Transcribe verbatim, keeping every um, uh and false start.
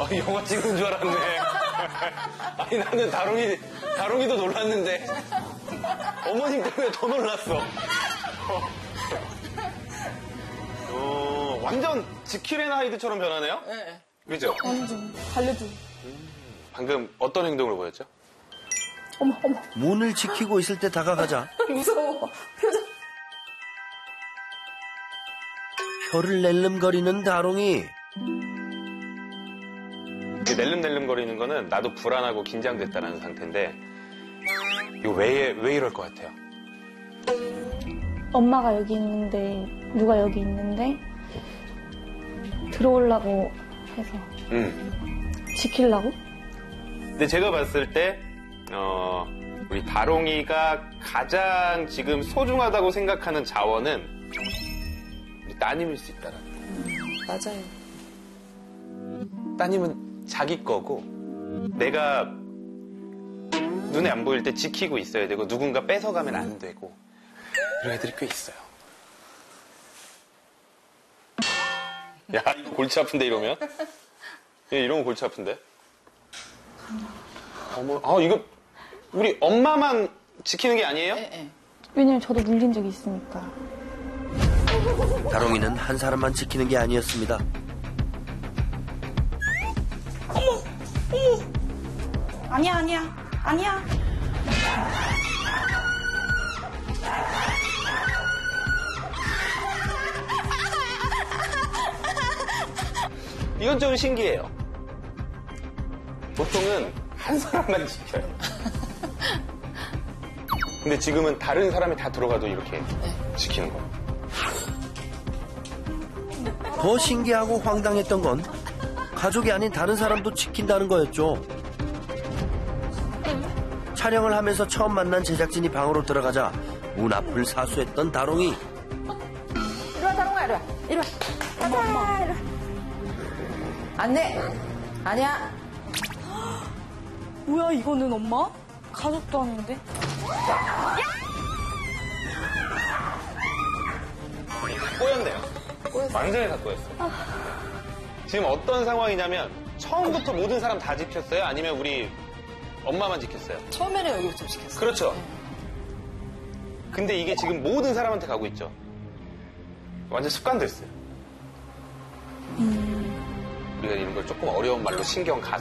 아, 영화 찍은 줄 알았네. 아니, 나는 다롱이, 다롱이도 놀랐는데. 어머님 때문에 더 놀랐어. 어, 완전 지킬 앤 하이드처럼 변하네요? 네. 그죠? 완전 달려줘. 방금 어떤 행동을 보였죠? 어머, 어머. 문을 지키고 있을 때 다가가자 무서워. 표정. 혀를 낼름거리는 다롱이. 낼름낼름거리는 거는 나도 불안하고 긴장됐다는 상태인데 이거 왜, 왜 이럴 것 같아요? 엄마가 여기 있는데, 누가 여기 있는데, 들어오려고 해서. 음. 지키려고? 근데 제가 봤을 때 어, 우리 다롱이가 가장 지금 소중하다고 생각하는 자원은 우리 따님일 수 있다는 음, 맞아요. 따님은 자기 거고 내가 눈에 안 보일 때 지키고 있어야 되고 누군가 뺏어가면 안 되고 이런 애들이 꽤 있어요. 야, 이거 골치 아픈데 이러면? 예, 이러면 골치 아픈데? 어머, 아, 이거 우리 엄마만 지키는 게 아니에요? 네, 네. 왜냐면 저도 물린 적이 있으니까. 다롱이는 한 사람만 지키는 게 아니었습니다. 아니야, 아니야, 아니야. 이건 좀 신기해요. 보통은 한 사람만 지켜요. 근데 지금은 다른 사람이 다 들어가도 이렇게 지키는 거예요. 더 신기하고 황당했던 건 가족이 아닌 다른 사람도 지킨다는 거였죠. 촬영을 하면서 처음 만난 제작진이 방으로 들어가자 문 앞을 사수했던 다롱이. 이리 와, 다롱아, 이리 와. 이리 와. 가자, 이리 와. 안 돼. 아니야. 뭐야, 이거는 엄마? 가족도 아닌데? 꼬였네요. 완전히 다 꼬였어요. 지금 어떤 상황이냐면 처음부터 모든 사람 다 지켰어요? 아니면 우리 엄마만 지켰어요? 처음에는 여기부터 시켰어요. 그렇죠. 근데 이게 지금 모든 사람한테 가고 있죠. 완전 습관됐어요. 우리가 이런 걸 조금 어려운 말로 신경 가